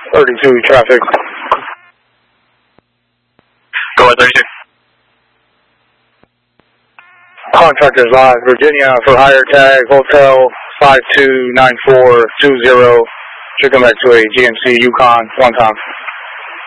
32 traffic. Go ahead, 32. Contractors Live, Virginia for hire tag, Hotel 529420. Should come back to a GMC Yukon one time.